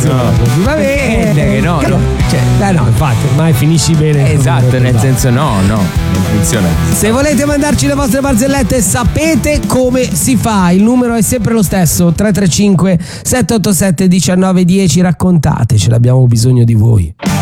Va bene, che no. Cioè, no, infatti, ormai finisci bene. Esatto, nel senso no, non funziona. Se volete mandarci le vostre barzellette, sapete come si fa. Il numero è sempre lo stesso: 335 787 1910. Raccontateci, abbiamo bisogno di voi.